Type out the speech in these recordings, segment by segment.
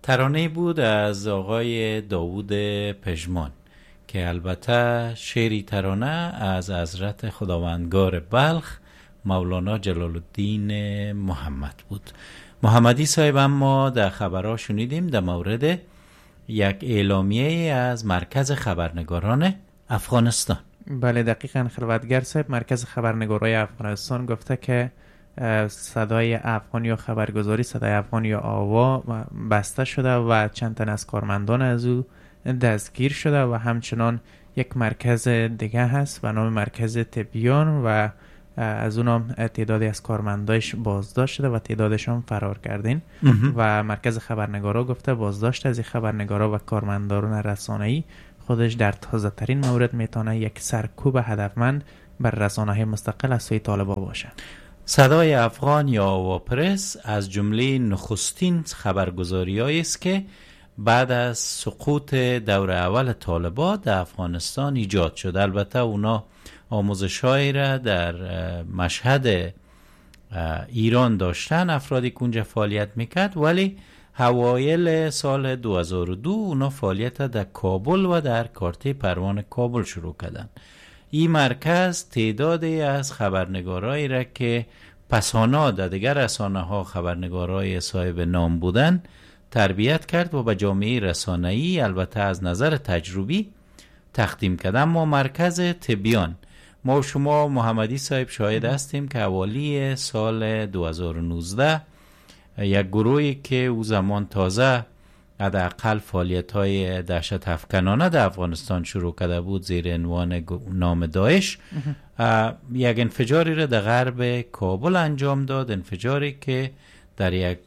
ترانه بود از آقای داوود پژمان که البته شعری ترانه از حضرت خداوندگار بلخ مولانا جلال الدین محمد بود. محمدی صاحب، اما در خبرها شنیدیم در مورد یک اعلامیه از مرکز خبرنگاران افغانستان. بله دقیقاً خلوتگر صاحب، مرکز خبرنگارای افغانستان گفته که صدای افغان یا خبرگزاری صدای افغان یا آوا بسته شده و چند تن از کارمندان از او دستگیر شده و همچنان یک مرکز دیگه هست و نام مرکز تبیان و از اونم تعدادی از کارمندایش بازداشت شده و تعدادشان فرار کردین و مرکز خبرنگارا گفته بازداشت از این خبرنگارا و کارمندان رسانه‌ای خودش در تازه ترین مورد میتونه یک سرکوب هدفمند بر رسانه‌های مستقل از سوی طالبان باشه. صدای افغان یا آوا پرس از جمله نخستین خبرگزاری‌هایی است که بعد از سقوط دور اول طالبان در افغانستان ایجاد شد. البته اونا آموزش‌هایی را در مشهد ایران داشتن، افرادی که اونجا فعالیت میکرد، ولی اوایل سال 2002 اونا فعالیت در کابل و در کارته پروان کابل شروع کردن. این مرکز تعدادی از خبرنگارایی را که پسانا در دیگر رسانه‌ها خبرنگارای صاحب نام بودن تربیت کرد و به جامعه رسانه‌ای البته از نظر تجربی تقدیم کرد. اما مرکز تبیان، ما و شما محمدی صاحب شاهد هستیم که حوالی سال 2019 یک گروهی که او زمان تازه حداقل فعالیت‌های دهشت افکنانه در افغانستان شروع کرده بود زیر عنوان نام داعش، یک انفجاری را در غرب کابل انجام داد، انفجاری که در یک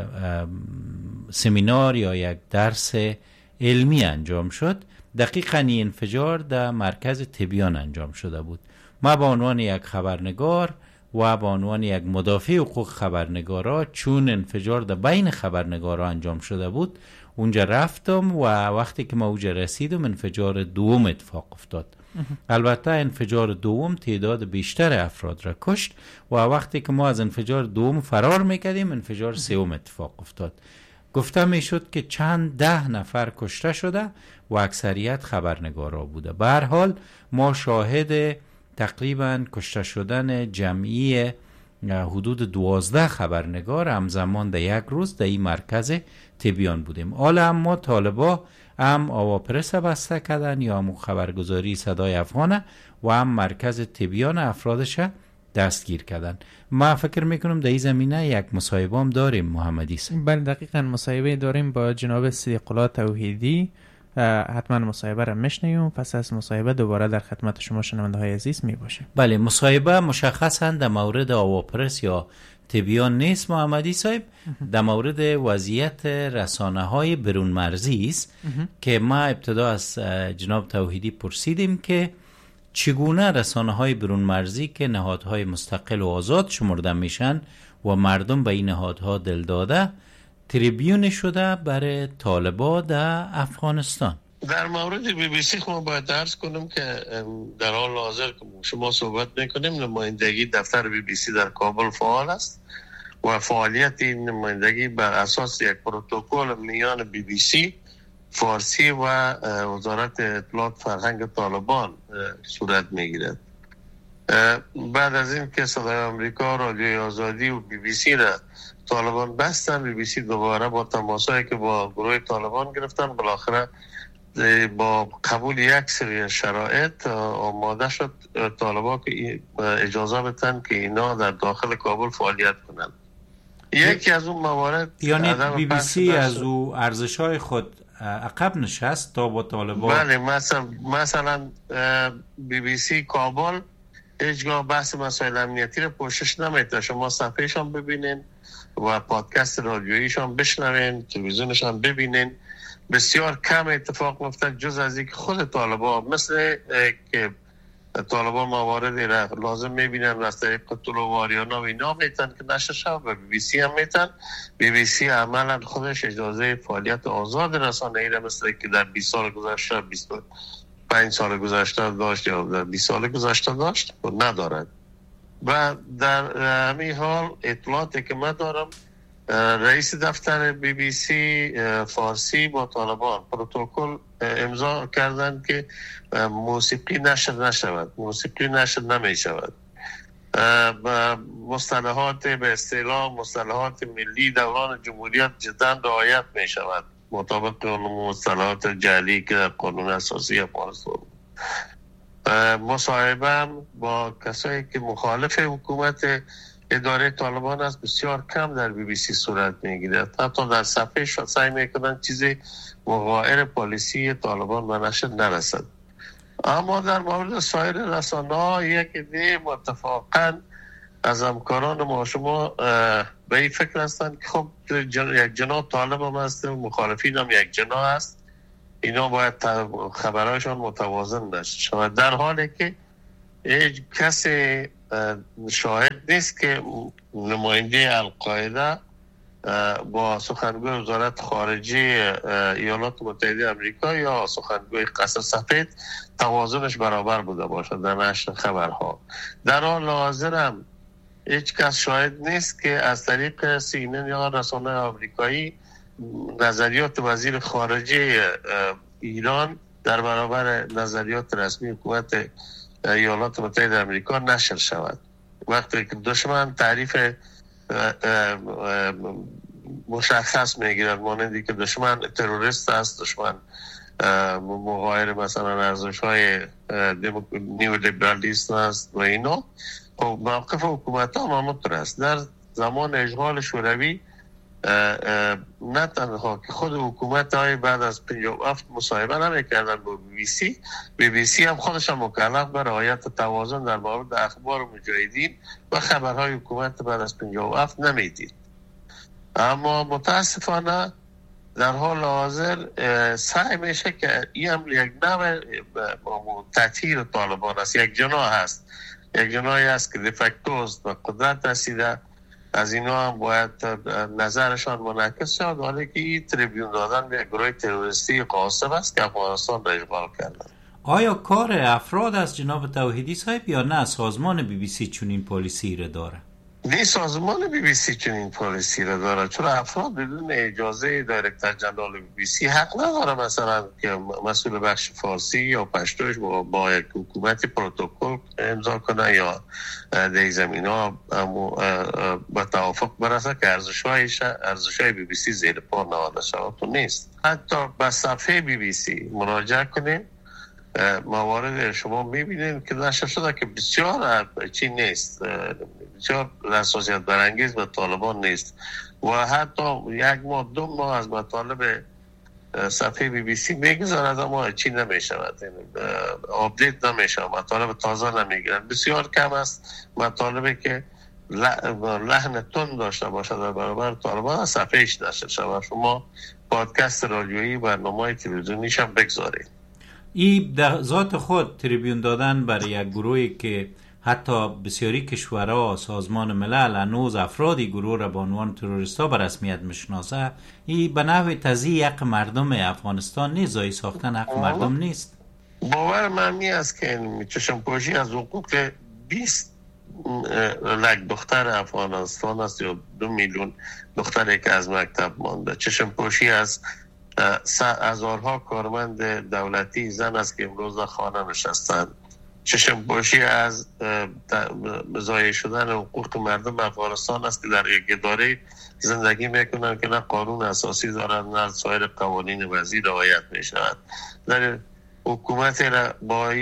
سمینار یا یک درس علمی انجام شد. دقیقاً این انفجار در مرکز تبیان انجام شده بود. ما به عنوان یک خبرنگار و به عنوان یک مدافع حقوق خبرنگارا، چون انفجار در بین خبرنگارا انجام شده بود، اونجا رفتم و وقتی که ما اونجا رسیدم انفجار دوم اتفاق افتاد. البته انفجار دوم تعداد بیشتر افراد را کشت و وقتی که ما از انفجار دوم فرار میکردیم انفجار سوم اتفاق افتاد. گفته میشد که چند ده نفر کشته شده و اکثریت خبرنگارا بوده. به هر حال ما شاهد تقریبا کشته شدن جمعی حدود 12 خبرنگار همزمان در یک روز در این مرکز تبیان بودیم. حالا اما طالبا هم آوا پرس بسته کردن یا هم خبرگزاری صدای افغانه و هم مرکز تبیان افرادش دستگیر کردن. ما فکر میکنم در این زمینه یک مصاحبه هم داریم محمدی صاحب. بله دقیقاً مصاحبه داریم با جناب صدیق الله توحیدی. حتما مصاحبه را میشنویم، پس از مصاحبه دوباره در خدمت شما شنونده های عزیز می باشیم. بله، مصاحبه مشخصا در مورد آوا پرس یا تبیان نیست محمدی صاحب، در مورد وضعیت رسانه های برون مرزی است که ما ابتدا از جناب توحیدی پرسیدیم که چگونه رسانه های برون مرزی که نهادهای مستقل و آزاد شمرده میشن و مردم به این نهادها دل داده تریبیون شده برای طالبان در افغانستان. در مورد بی بی سی ما باید عرض کنم که در حال حاضر که شما صحبت میکنیم نمایندگی دفتر بی بی سی در کابل فعال است و فعالیت این نمایندگی بر اساس یک پروتکل میان بی بی سی فارسی و وزارت اطلاعات فرهنگ طالبان صورت میگیرد. بعد از این که صدای آمریکا، رادیوی آزادی و بی بی سی را طالبان بستن، بی بی سی دوباره با تماسایی که با گروه طالبان گرفتن بالاخره با قبول یک سری شرایط آماده شد طالبان که اجازه بدن که اینا در داخل کابل فعالیت کنند. یکی از اون موارد یعنی بی بی سی از او ارزش‌های خود عقب نشست تا با طالبان. بله، مثلا بی بی سی کابل هیچگاه بحث مسائل امنیتی رو پوشش نمیده. شما صفحهشان ببینین و پادکست رادیوییشان بشنوین، تلویزیونشان ببینین، بسیار کم اتفاق میفته جز از اینکه خود طالبان مثل که طالبان مواردی را لازم میبینن و از طریق طلوواریانا و اینا میتن که نشر شد و بی بی سی هم میتن. بی بی سی عملا خودش اجازه فعالیت آزاد رسانه‌ای را مثل که در 20 سال گذشته 25 سال گذشته داشت یا در 20 سال گذشته داشت و ندارد. و در همین حال اطلاعاتی که من دارم رئیس دفتر بی بی سی فارسی با طالبان پروتکل امضا کردند که موسیقی نشر نشود، موسیقی نشر نمی شود. مصطلحات به اصطلاح مصطلحات ملی دوران جمهوریت جدا رعایت می شود مطابق مصطلحات جعلی که در قانون اساسی افغانستان. مصاحبه با کسایی که مخالف حکومت اداره طالبان است بسیار کم در بی بی سی صورت میگیرد. حتی در صفحه سعی میکنن چیزی مغایر پالیسی طالبان به نشر نرسد. اما در مورد سایر رسانه ها یک عده متفاقاً از همکاران ما شما به این فکر هستند که خب یک جناح طالب هم هست و مخالفین هم یک جناح هست، اینا باید خبرهایشان متوازن نشد شود، در حالی که هیچ کسی شاهد نیست که نماینده القاعده با سخنگوی وزارت خارجه ایالات متحده آمریکا یا سخنگوی قصر سفید توازنش برابر بوده باشد در نشر خبرها. در حال حاضر هم هیچ کس شاهد نیست که از طریق CNN یا رسانه آمریکایی نظریات وزیر خارجه ایران در برابر نظریات رسمی حکومت ایالات متحده آمریکا نشر شود. وقتی که دشمن تعریف مشخص میگیرد مانندی که دشمن تروریست است، دشمن مغایر مثلا ارزش‌های نیولیبرالیسم است و اینا، خب موقف حکومت ها همونطور است. در زمان اشغال شوروی نه تنها که خود حکومت های بعد از 57 مصاحبه نمیکردن با بی بی سی هم خودش هم مکلف به رعایت توازن در مورد اخبار مجاهدین و خبرهای حکومت بعد از 57 نمیدید. اما متاسفانه در حال حاضر سعی میشه که این هم یک نوع تطهیر طالبان است، یک جناح هست، یک جناحی است که دفکتوست و قدرت رسیده، از اینا هم باید نظرشان منعکس شد، حالی که این تریبیون دادن به گروه تروریستی قاصب است که افغانستان را اشغال کردن. آیا کار افراد از جناب توحیدی صاحب یا نه سازمان بی بی سی چنین پالیسی را داره؟ نه سازمان بی بی سی چنین پالیسی را داره، چون افراد بدون اجازه دایرکتر جنرال بی بی سی حق نداره مثلا که مسئول بخش فارسی یا پشتوش با یک حکومت پروتکل امضا کنه یا در زمین ها با توافق برسه که ارزش‌های بی بی سی زیر پا نهاده شود و نیست. حتی به صفحه بی بی سی مراجعه کنیم موارد شما میبینید که نشر شده که بسیار چی نیست، بسیار حساسیت برانگیز به طالبان نیست و حتی یک ماه دو ماه از مطالب صفحه بی بی سی میگذارد اما چی نمیشود، آپدیت نمیشه، مطالب تازه نمیگیرن. بسیار کم است مطالبی که لحن تند داشته باشد در برابر طالبان از صفحهش نشر شود. شما پادکست رادیویی برنامه تلویزیونیش هم بگذارید. این در ذات خود تریبیون دادن برای یک گروهی که حتی بسیاری کشورها سازمان ملل هنوز افرادی گروه را به عنوان تروریستا به رسمیت میشناسه، این به نحو تضییع حق مردم افغانستان نیست، زایی ساختن حق مردم نیست. باور من می است که چشم‌پوشی از حقوق 20 لک دختر افغانستان است یا 2 میلیون دختری که از مکتب مانده، چشم‌پوشی از هزارها کارمند دولتی زن است که امروز در خانه نشستند، چشم‌پوشی از ضایع شدن حقوق مردم افغانستان است که در یک اداره زندگی میکنن که نه قانون اساسی دارند نه سایر قوانین وضعی رعایت میشود. در حکومت را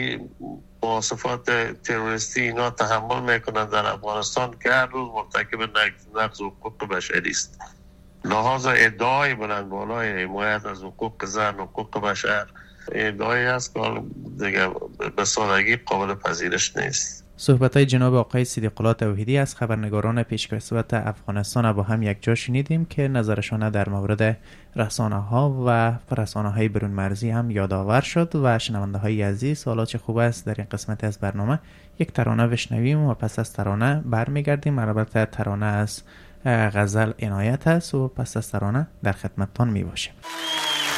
با صفات تروریستی اینا تحمل میکنن در افغانستان که هر روز مرتکب نقض حقوق بشری است. لحاظ ادعای بلند بالای حمایت از حقوق زن و حقوق بشر ادعایی است که دیگه به سادگی قابل پذیرش نیست. صحبت‌های جناب آقای صدیق الله توحیدی از خبرنگاران پیشکسوت افغانستان با هم یک جا شنیدیم که نظرشان در مورد رسانه‌ها و رسانه‌های برون مرزی هم یادآور شد و شنونده‌های عزیز حالا چه خوب است در این قسمت از برنامه یک ترانه بشنویم و پس از ترانه برمیگردیم. البته ترانه از غزل عنایت است و پس از ترانه در خدمتتان می باشیم.